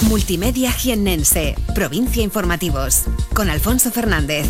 Multimedia Jiennense, Provincia Informativos, con Alfonso Fernández.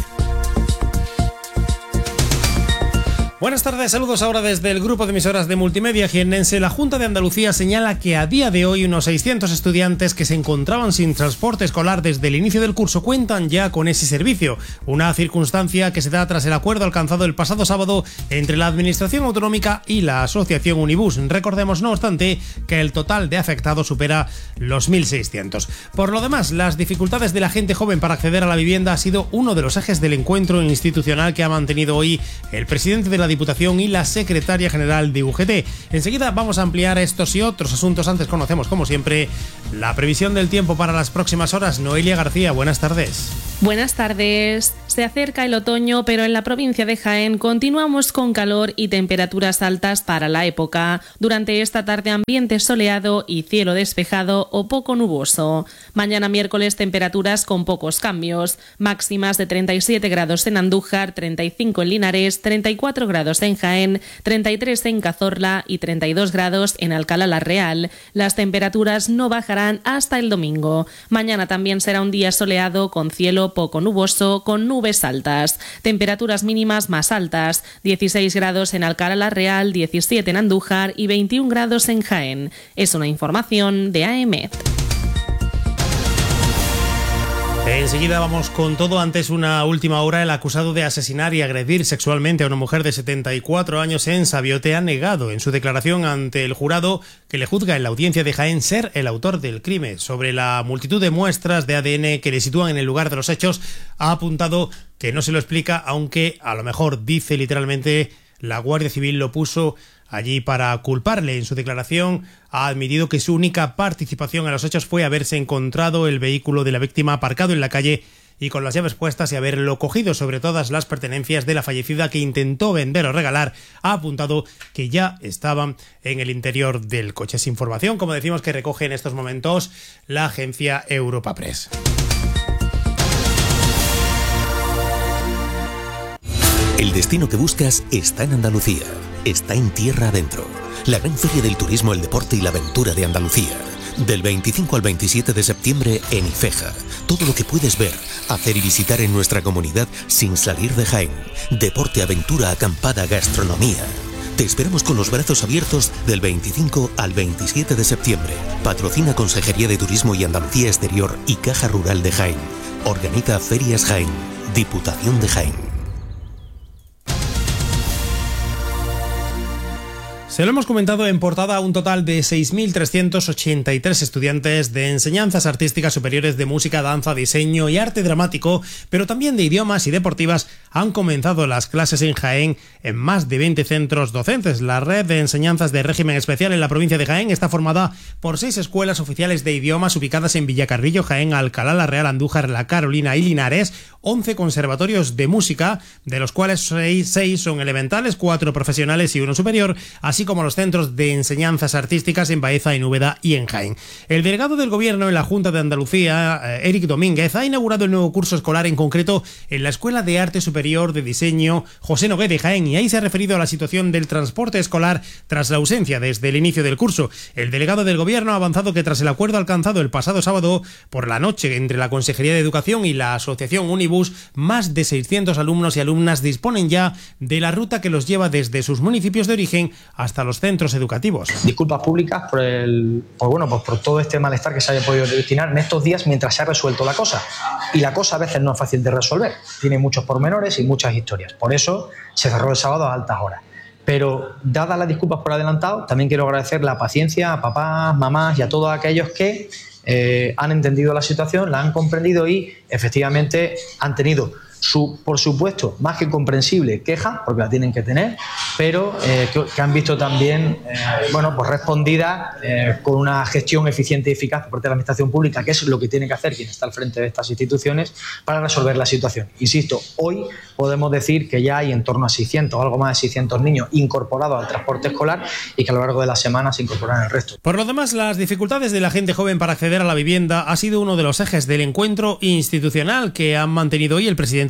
Buenas tardes, saludos ahora desde el grupo de emisoras de Multimedia Jiennense. La Junta de Andalucía señala que a día de hoy unos 600 estudiantes que se encontraban sin transporte escolar desde el inicio del curso cuentan ya con ese servicio. Una circunstancia que se da tras el acuerdo alcanzado el pasado sábado entre la Administración Autonómica y la Asociación Unibus. Recordemos, no obstante, que el total de afectados supera los 1.600. Por lo demás, las dificultades de la gente joven para acceder a la vivienda ha sido uno de los ejes del encuentro institucional que ha mantenido hoy el presidente de la Diputación y la secretaria general de UGT. Enseguida vamos a ampliar estos y otros asuntos. Antes conocemos, como siempre, la previsión del tiempo para las próximas horas. Noelia García, buenas tardes. Buenas tardes. Se acerca el otoño, pero en la provincia de Jaén continuamos con calor y temperaturas altas para la época. Durante esta tarde, ambiente soleado y cielo despejado o poco nuboso. Mañana miércoles, temperaturas con pocos cambios. Máximas de 37 grados en Andújar, 35 en Linares, 34 grados en Jaén, 33 en Cazorla y 32 grados en Alcalá la Real. Las temperaturas no bajarán hasta el domingo. Mañana también será un día soleado con cielo poco nuboso, con nubes altas. Temperaturas mínimas más altas, 16 grados en Alcalá la Real, 17 en Andújar y 21 grados en Jaén. Es una información de AEMET. Enseguida vamos con todo. Antes, una última hora. El acusado de asesinar y agredir sexualmente a una mujer de 74 años en Sabiote ha negado en su declaración ante el jurado que le juzga en la audiencia de Jaén ser el autor del crimen. Sobre la multitud de muestras de ADN que le sitúan en el lugar de los hechos, ha apuntado que no se lo explica, aunque a lo mejor, dice literalmente, la Guardia Civil lo puso allí para culparle. En su declaración ha admitido que su única participación en los hechos fue haberse encontrado el vehículo de la víctima aparcado en la calle y con las llaves puestas y haberlo cogido sobre todas las pertenencias de la fallecida que intentó vender o regalar. Ha apuntado que ya estaban en el interior del coche. Es información, como decimos, que recoge en estos momentos la agencia Europa Press. El destino que buscas está en Andalucía, está en tierra adentro. La gran feria del turismo, el deporte y la aventura de Andalucía. Del 25 al 27 de septiembre en Ifeja. Todo lo que puedes ver, hacer y visitar en nuestra comunidad sin salir de Jaén. Deporte, aventura, acampada, gastronomía. Te esperamos con los brazos abiertos del 25 al 27 de septiembre. Patrocina Consejería de Turismo y Andalucía Exterior y Caja Rural de Jaén. Organiza Ferias Jaén. Diputación de Jaén. Se lo hemos comentado en portada, un total de 6.383 estudiantes de enseñanzas artísticas superiores de música, danza, diseño y arte dramático, pero también de idiomas y deportivas, han comenzado las clases en Jaén en más de 20 centros docentes. La red de enseñanzas de régimen especial en la provincia de Jaén está formada por 6 escuelas oficiales de idiomas ubicadas en Villacarrillo, Jaén, Alcalá la Real, Andújar, La Carolina y Linares, 11 conservatorios de música, de los cuales 6 son elementales, 4 profesionales y 1 superior, así como los centros de enseñanzas artísticas en Baeza, en Úbeda y en Jaén. El delegado del Gobierno en la Junta de Andalucía, Eric Domínguez, ha inaugurado el nuevo curso escolar, en concreto en la Escuela de Arte Superior de Diseño José Nogué de Jaén, y ahí se ha referido a la situación del transporte escolar tras la ausencia desde el inicio del curso. El delegado del Gobierno ha avanzado que tras el acuerdo alcanzado el pasado sábado por la noche entre la Consejería de Educación y la Asociación Unibus, más de 600 alumnos y alumnas disponen ya de la ruta que los lleva desde sus municipios de origen hasta los centros educativos. Disculpas públicas por todo este malestar que se haya podido destinar en estos días mientras se ha resuelto la cosa. Y la cosa a veces no es fácil de resolver. Tiene muchos pormenores y muchas historias. Por eso se cerró el sábado a altas horas. Pero, dadas las disculpas por adelantado, también quiero agradecer la paciencia a papás, mamás y a todos aquellos que han entendido la situación, la han comprendido y efectivamente han tenido su, por supuesto, más que comprensible queja, porque la tienen que tener, pero que han visto también respondida con una gestión eficiente y eficaz por parte de la Administración Pública, que es lo que tiene que hacer quien está al frente de estas instituciones para resolver la situación. Insisto, hoy podemos decir que ya hay en torno a 600 o algo más de 600 niños incorporados al transporte escolar y que a lo largo de la semana se incorporarán el resto. Por lo demás, las dificultades de la gente joven para acceder a la vivienda ha sido uno de los ejes del encuentro institucional que han mantenido hoy el presidente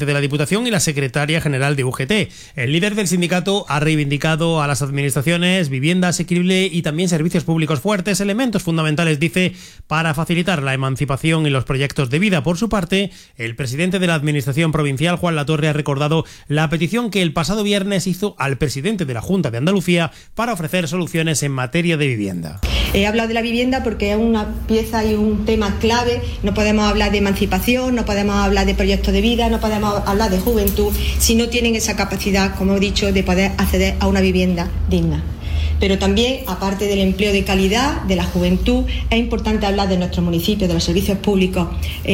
presidente de la Diputación y la secretaria general de UGT. El líder del sindicato ha reivindicado a las administraciones vivienda asequible y también servicios públicos fuertes, elementos fundamentales, dice, para facilitar la emancipación y los proyectos de vida. Por su parte, el presidente de la Administración provincial, Juan Latorre, ha recordado la petición que el pasado viernes hizo al presidente de la Junta de Andalucía para ofrecer soluciones en materia de vivienda. He hablado de la vivienda porque es una pieza y un tema clave. No podemos hablar de emancipación, no podemos hablar de proyectos de vida, no podemos hablar de juventud si no tienen esa capacidad, como he dicho, de poder acceder a una vivienda digna. Pero también, aparte del empleo de calidad, de la juventud, es importante hablar de nuestros municipios, de los servicios públicos,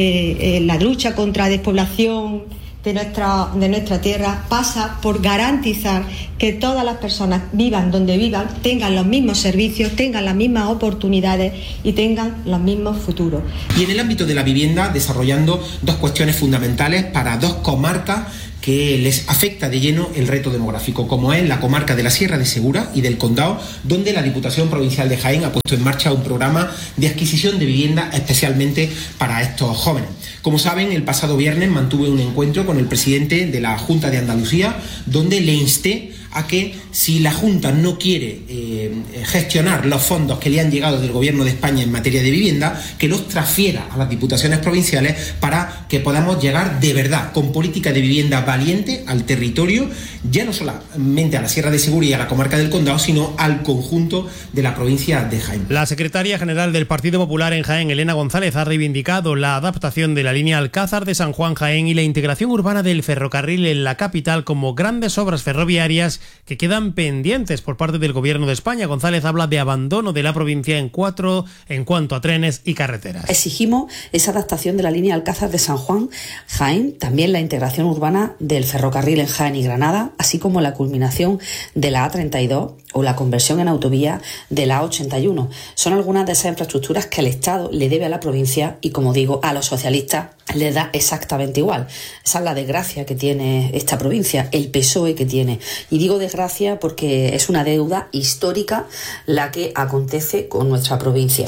la lucha contra la despoblación de nuestra tierra pasa por garantizar que todas las personas vivan donde vivan, tengan los mismos servicios, tengan las mismas oportunidades y tengan los mismos futuros. Y en el ámbito de la vivienda, desarrollando dos cuestiones fundamentales para dos comarcas que les afecta de lleno el reto demográfico, como es la comarca de la Sierra de Segura y del Condado, donde la Diputación Provincial de Jaén ha puesto en marcha un programa de adquisición de vivienda especialmente para estos jóvenes. Como saben, el pasado viernes mantuve un encuentro con el presidente de la Junta de Andalucía, donde le insté a que, si la Junta no quiere gestionar los fondos que le han llegado del Gobierno de España en materia de vivienda, que los transfiera a las diputaciones provinciales para que podamos llegar de verdad con política de vivienda valiente al territorio, ya no solamente a la Sierra de Segura y a la comarca del Condado, sino al conjunto de la provincia de Jaén. La secretaria general del Partido Popular en Jaén, Elena González, ha reivindicado la adaptación de la línea Alcázar de San Juan Jaén y la integración urbana del ferrocarril en la capital como grandes obras ferroviarias que quedan pendientes por parte del Gobierno de España. González habla de abandono de la provincia en cuanto a trenes y carreteras. Exigimos esa adaptación de la línea Alcázar de San Juan Jaén, también la integración urbana del ferrocarril en Jaén y Granada, así como la culminación de la A32 o la conversión en autovía de la A81. Son algunas de esas infraestructuras que el Estado le debe a la provincia y, como digo, a los socialistas les da exactamente igual. Esa es la desgracia que tiene esta provincia, el PSOE que tiene. Y digo desgracia porque es una deuda histórica la que acontece con nuestra provincia.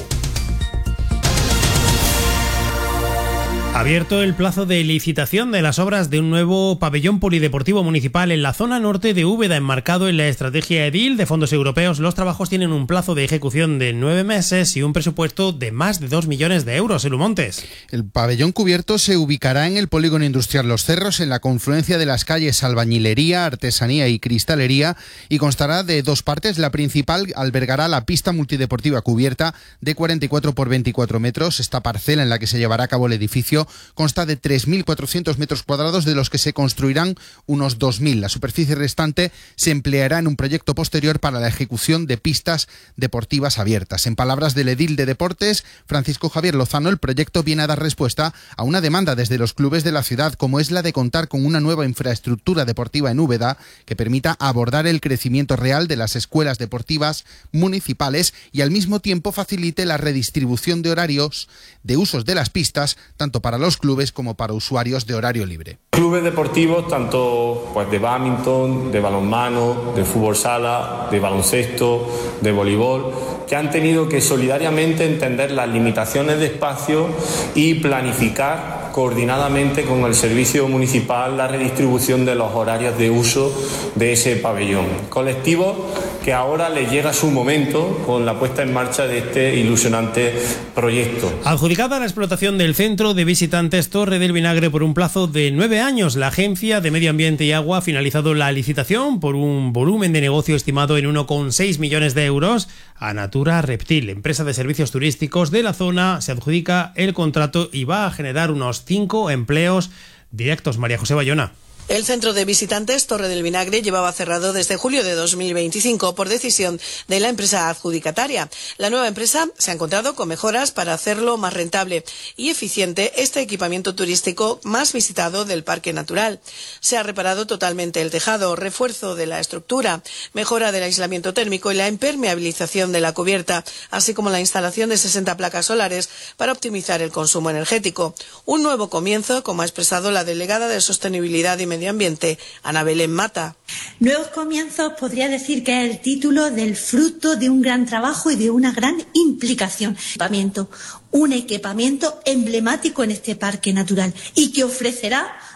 Abierto el plazo de licitación de las obras de un nuevo pabellón polideportivo municipal en la zona norte de Úbeda, enmarcado en la estrategia edil de fondos europeos. Los trabajos tienen un plazo de ejecución de 9 meses y un presupuesto de más de 2 millones de euros. Elu Montes. El pabellón cubierto se ubicará en el polígono industrial Los Cerros, en la confluencia de las calles Albañilería, Artesanía y Cristalería, y constará de dos partes. La principal albergará la pista multideportiva cubierta de 44 por 24 metros. Esta parcela en la que se llevará a cabo el edificio consta de 3.400 metros cuadrados, de los que se construirán unos 2.000. La superficie restante se empleará en un proyecto posterior para la ejecución de pistas deportivas abiertas. En palabras del edil de Deportes, Francisco Javier Lozano, el proyecto viene a dar respuesta a una demanda desde los clubes de la ciudad, como es la de contar con una nueva infraestructura deportiva en Úbeda que permita abordar el crecimiento real de las escuelas deportivas municipales y al mismo tiempo facilite la redistribución de horarios de usos de las pistas, tanto para los clubes como para usuarios de horario libre. Clubes deportivos tanto de bádminton, de balonmano, de fútbol sala, de baloncesto, de voleibol, que han tenido que solidariamente entender las limitaciones de espacio y planificar coordinadamente con el servicio municipal la redistribución de los horarios de uso de ese pabellón. Colectivo que ahora le llega su momento con la puesta en marcha de este ilusionante proyecto. Adjudicada la explotación del centro de visitantes Torre del Vinagre por un plazo de 9 años, la Agencia de Medio Ambiente y Agua ha finalizado la licitación por un volumen de negocio estimado en 1,6 millones de euros a Natura Reptil, empresa de servicios turísticos de la zona. Se adjudica el contrato y va a generar unos 5 empleos directos. María José Bayona. El centro de visitantes Torre del Vinagre llevaba cerrado desde julio de 2025 por decisión de la empresa adjudicataria. La nueva empresa se ha encontrado con mejoras para hacerlo más rentable y eficiente este equipamiento turístico más visitado del Parque Natural. Se ha reparado totalmente el tejado, refuerzo de la estructura, mejora del aislamiento térmico y la impermeabilización de la cubierta, así como la instalación de 60 placas solares para optimizar el consumo energético. Un nuevo comienzo, como ha expresado la delegada de Sostenibilidad y Medio Ambiente, Ana Belén Mata. Nuevos comienzos podría decir que es el título del fruto de un gran trabajo y de una gran implicación. Un equipamiento emblemático en este parque natural y que ofrecerá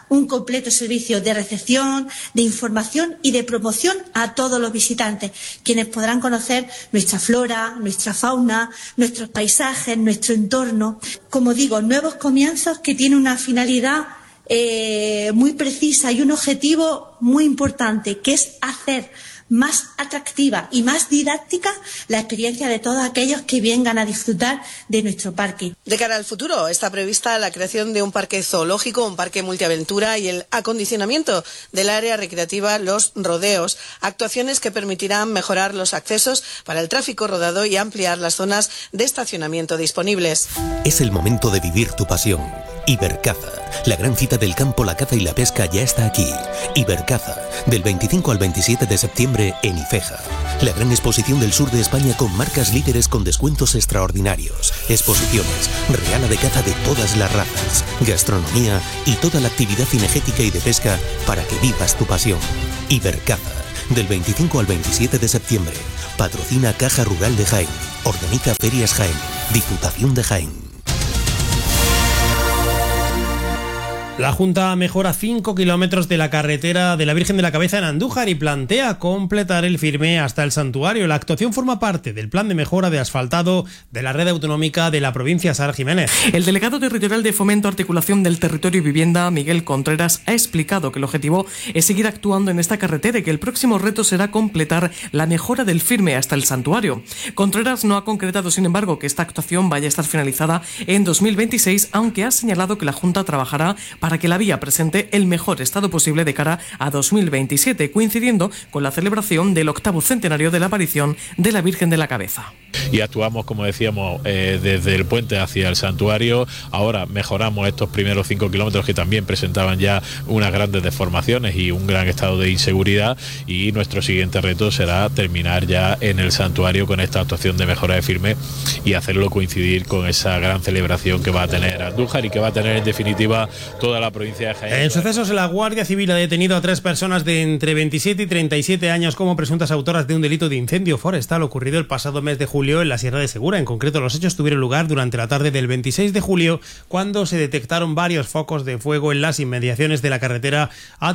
un completo servicio de recepción, de información y de promoción a todos los visitantes, quienes podrán conocer nuestra flora, nuestra fauna, nuestros paisajes, nuestro entorno. Como digo, nuevos comienzos que tienen una finalidad muy precisa y un objetivo muy importante, que es hacer más atractiva y más didáctica la experiencia de todos aquellos que vengan a disfrutar de nuestro parque. De cara al futuro, está prevista la creación de un parque zoológico, un parque multiaventura y el acondicionamiento del área recreativa Los Rodeos, actuaciones que permitirán mejorar los accesos para el tráfico rodado y ampliar las zonas de estacionamiento disponibles. Es el momento de vivir tu pasión. Ibercaza, la gran cita del campo, la caza y la pesca ya está aquí. Ibercaza, del 25 al 27 de septiembre en Ifeja. La gran exposición del sur de España con marcas líderes con descuentos extraordinarios. Exposiciones, regala de caza de todas las razas, gastronomía y toda la actividad cinegética y de pesca para que vivas tu pasión. Ibercaza, del 25 al 27 de septiembre. Patrocina Caja Rural de Jaén. Organiza Ferias Jaén. Diputación de Jaén. La Junta mejora 5 kilómetros de la carretera de la Virgen de la Cabeza en Andújar y plantea completar el firme hasta el santuario. La actuación forma parte del plan de mejora de asfaltado de la red autonómica de la provincia Sar Jiménez. El delegado territorial de Fomento Articulación del Territorio y Vivienda, Miguel Contreras, ha explicado que el objetivo es seguir actuando en esta carretera y que el próximo reto será completar la mejora del firme hasta el santuario. Contreras no ha concretado, sin embargo, que esta actuación vaya a estar finalizada en 2026, aunque ha señalado que la Junta trabajará para que la vía presente el mejor estado posible de cara a 2027, coincidiendo con la celebración del 8º centenario de la aparición de la Virgen de la Cabeza. Y actuamos, como decíamos, desde el puente hacia el santuario. Ahora mejoramos estos primeros 5 kilómetros que también presentaban ya unas grandes deformaciones y un gran estado de inseguridad, y nuestro siguiente reto será terminar ya en el santuario con esta actuación de mejora de firme y hacerlo coincidir con esa gran celebración que va a tener Andújar y que va a tener en definitiva toda la provincia de Jaén. En sucesos, la Guardia Civil ha detenido a 3 personas de entre 27 y 37 años como presuntas autoras de un delito de incendio forestal ocurrido el pasado mes de julio en la Sierra de Segura. En concreto, los hechos tuvieron lugar durante la tarde del 26 de julio, cuando se detectaron varios focos de fuego en las inmediaciones de la carretera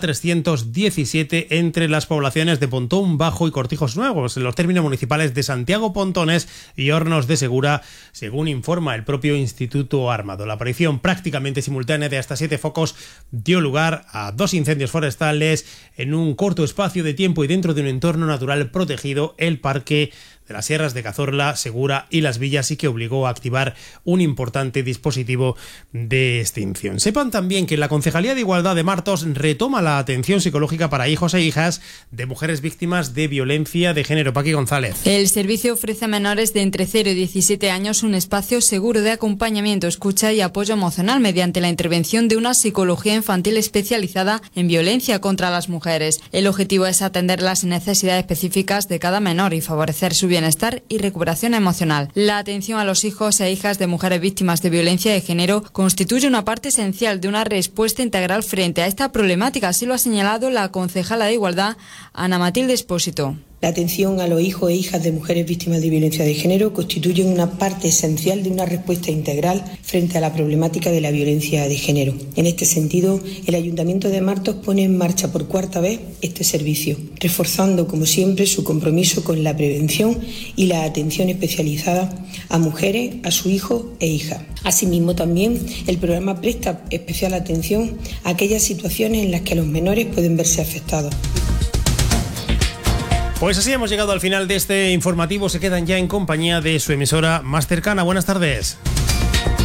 A317 entre las poblaciones de Pontón Bajo y Cortijos Nuevos, en los términos municipales de Santiago Pontones y Hornos de Segura, según informa el propio Instituto Armado. La aparición prácticamente simultánea de hasta 7 focos dio lugar a 2 incendios forestales en un corto espacio de tiempo y dentro de un entorno natural protegido, el Parque de las Sierras de Cazorla, Segura y Las Villas, y que obligó a activar un importante dispositivo de extinción. Sepan también que la Concejalía de Igualdad de Martos retoma la atención psicológica para hijos e hijas de mujeres víctimas de violencia de género. Paqui González. El servicio ofrece a menores de entre 0 y 17 años un espacio seguro de acompañamiento, escucha y apoyo emocional mediante la intervención de una psicología infantil especializada en violencia contra las mujeres. El objetivo es atender las necesidades específicas de cada menor y favorecer su bienestar y recuperación emocional. La atención a los hijos e hijas de mujeres víctimas de violencia de género constituye una parte esencial de una respuesta integral frente a esta problemática, así lo ha señalado la concejala de Igualdad, Ana Matilde Espósito. La atención a los hijos e hijas de mujeres víctimas de violencia de género constituye una parte esencial de una respuesta integral frente a la problemática de la violencia de género. En este sentido, el Ayuntamiento de Martos pone en marcha por 4ª vez este servicio, reforzando, como siempre, su compromiso con la prevención y la atención especializada a mujeres, a sus hijos e hijas. Asimismo, también el programa presta especial atención a aquellas situaciones en las que los menores pueden verse afectados. Pues así hemos llegado al final de este informativo. Se quedan ya en compañía de su emisora más cercana. Buenas tardes.